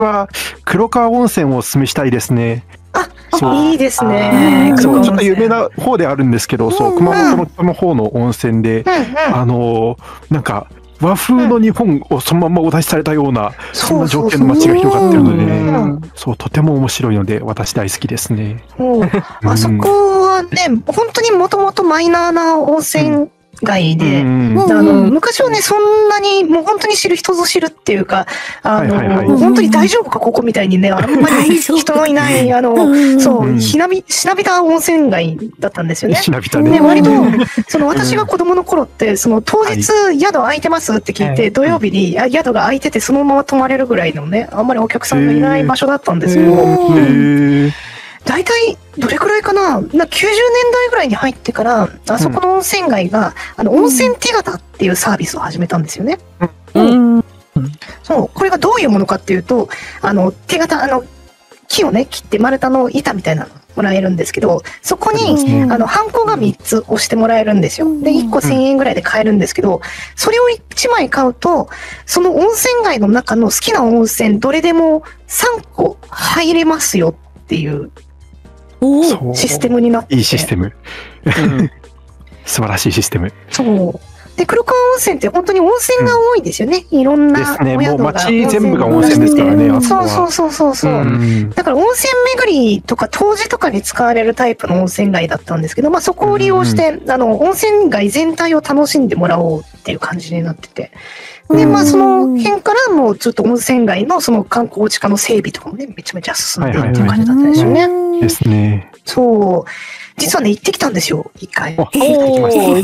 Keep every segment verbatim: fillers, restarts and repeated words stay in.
は黒川温泉をお勧めしたいですね。 あ、いいですね。 そう、ちょっと有名な方であるんですけど、そう、熊本の北の方の温泉で、あの、なんか、和風の日本をそのままお出しされたような、そんな条件の街が広がってるのでね、そう、とても面白いので、私大好きですね。 あそこはね、本当にもともとマイナーな温泉街で、あの、昔はね、そんなに、もう本当に知る人ぞ知るっていうか、あの、本当に大丈夫か、ここみたいにね、あんまり人のいない、あの、そう、ひなび、しなびた温泉街だったんですよね。 しなびたね。 で、割と、その私が子供の頃って、その当日宿空いてますって聞いて、土曜日に宿が空いててそのまま泊まれるぐらいのね、あんまりお客さんがいない場所だったんですよ。大体、どれくらいかな、なきゅうじゅうねんだいぐらいに入ってから、あそこの温泉街が、あの、温泉手形っていうサービスを始めたんですよね。うん。そう、これがどういうものかっていうと、あの、手形、あの、木をね、切って丸太の板みたいなのもらえるんですけど、そこに、あの、ハンコがみっつ押してもらえるんですよ。で、いっこせんえんぐらいで買えるんですけど、それをいちまい買うと、その温泉街の中の好きな温泉、どれでもさんこ入れますよっていう、システムになって。 いいシステム。素晴らしいシステム。 そう。で、黒川温泉って本当に温泉が多いですよね。いろんなお宿が。 ですね。もう街全部が温泉ですからね。 そうそうそうそうそう。だから温泉巡りとか湯治とかに使われるタイプの温泉街だったんですけど、まあそこを利用して、あの、温泉街全体を楽しんでもらおうっていう感じになってて。で、まあその辺からもうちょっと温泉街のその観光地化の整備とかもね、めちゃめちゃ進んでるっていう感じだったんですよね。 ですね。 そう。実はね、行ってきたんですよ、一回。 行ってきました。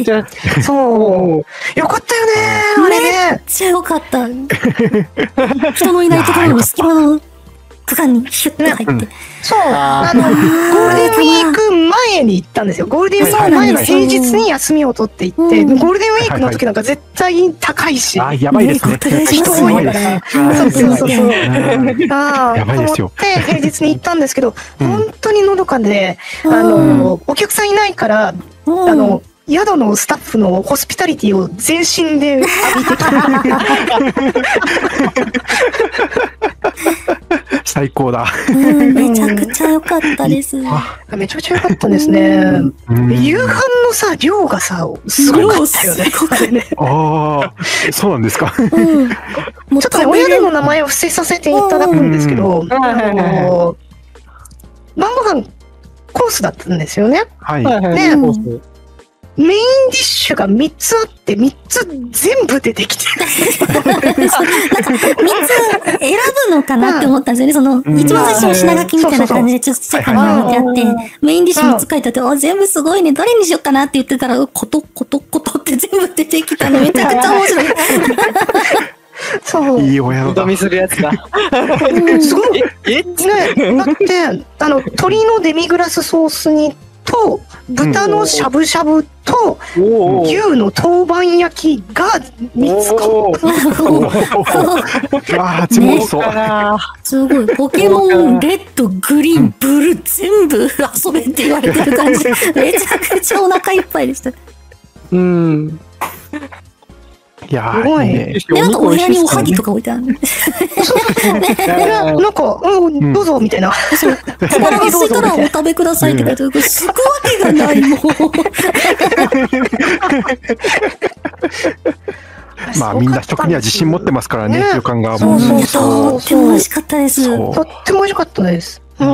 そう。よかったよね、あれね。 めっちゃよかった。人のいないところの隙間の区間にヒュッと入って。 そう。あの、ゴールデンウィーク前に行ったんですよ。ゴールデンウィーク前の平日に休みを取って行って、ゴールデンウィークの時なんか絶対高いし。 あ、やばいですね。 人多いから。そうそうそうそう。ああ、 やばいですよ。 で、平日に行ったんですけど、本当にのどかで、あの、お客さんいないから、あの、宿のスタッフのホスピタリティを全身で浴びてきた。 最高だ。 めちゃくちゃ良かったです。 めちゃくちゃ良かったですね。夕飯のさ、量がさ、すごかったよね。 ああ、そうなんですか。ちょっとね、お宿の名前を伏せさせていただくんですけど、晩ご飯コースだったんですよね。 はい。 で、メインディッシュがみっつあって、みっつ全部出てきてる。 みっつ選ぶのかなって思ったんですよね。その、一番最初の品書きみたいな感じでちょっとちっちゃい紙が置いてあって、メインディッシュみっつ書いてあって、あ、全部すごいね。どれにしようかなって言ってたら、コトコトコトって全部出てきたのめちゃくちゃ面白い。 そう。 いいお宿だ。 見するやつだ。 すごい。えね、だって、あの、鶏のデミグラスソース煮と、豚のしゃぶしゃぶと、牛の豆板焼きがみっつか。 ああ、全部そう。 すごい。ポケモン、レッド、グリーン、ブルー、全部遊べって言われてる感じ。めちゃくちゃお腹いっぱいでした。 うん。 いやー、いいね。 で、あとお部屋におはぎとか置いてある。なんか、うん、どうぞ、みたいな。 そう。小腹が空いたらお食べくださいって書いてある。すくわけがない、もう。 まあ、みんな食には自信持ってますからね、旅館側も。 そうそう。とっても美味しかったです。 とっても美味しかったです。うん。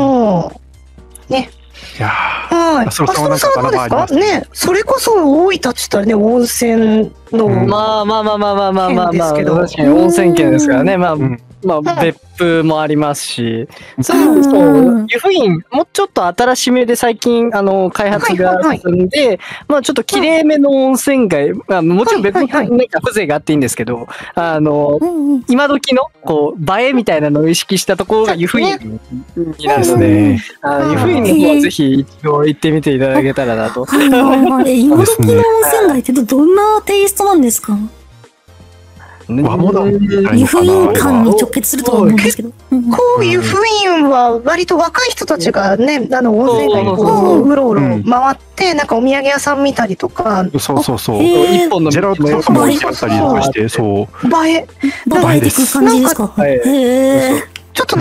ね。 いやはい。 そろそろなんかどうですかね。それこそ大分っつったらね、温泉の。 まあまあまあまあまあまあまあまあ、確かに温泉県ですからね。まあ、まあ、別府もありますし。そうそう。湯布院、もうちょっと新しめで最近、あの、開発が進んで、まあちょっと綺麗めの温泉街、まあもちろん別府なんか風情があっていいんですけど、あの、今時の、こう、映えみたいなのを意識したところが湯布院になるので、湯布院の方はぜひ一度行ってみていただけたらなと。 今時の温泉街ってどんなテイストなんですか？ 和物湯布院間に直結するとは思うんですけど。こう湯布院は割と若い人たちがね、あの温泉街にこううろうろ回って、なんかお土産屋さん見たりとか。 そうそうそう。一本のジェラートとかも置いてあったりとかして、そう。 映え。 映えてく感じですか？へえ。 ちょっとね